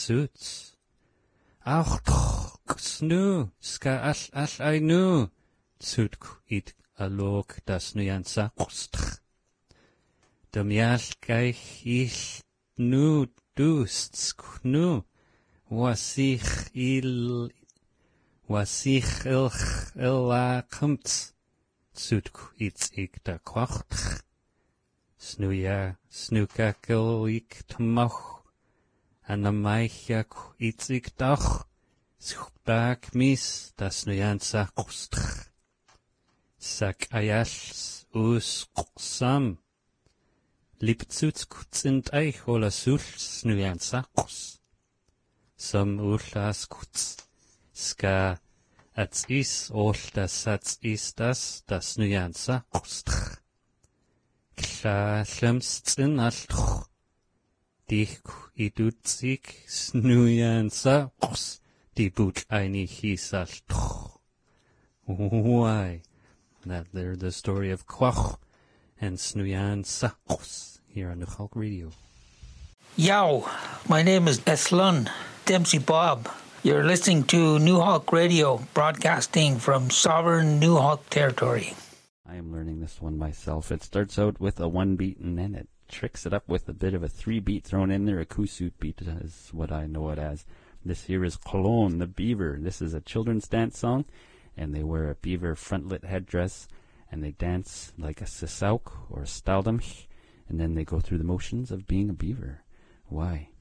suits. Auch snu, ska all I nu, tsutk it alok das nuansa kustch. Damial gaich ich nu dust nu, wasich ilch illa kumt, tsutk it ik da kwacht. Snuka ik tmoch, Anamaikak itzig doch, schubak mis das nuansa kustch. Sak ayals us kusam. Lipzuts kutzint eich ola sults nuansa kus. Som ulas kutz. Ska ats is oltas ats is das nuansa kustch. Kla lemstin altch. Dich idutzig snuyansa kus di boot aini hisal. Why? That they're the story of Quach and Snuyansa kus here on the Hulk Radio. Yow, my name is Eslun Dempsey Bob. You're listening to New Hulk Radio, broadcasting from sovereign New Hulk territory. I am learning this one myself. It starts out with a 1 beat and then it tricks it up with a bit of a 3 beat thrown in there. A kusut beat is what I know it as. This here is Cologne, the beaver. This is a children's dance song, and they wear a beaver frontlet headdress, and they dance like a sisauk or a staldamch, and then they go through the motions of being a beaver. Why?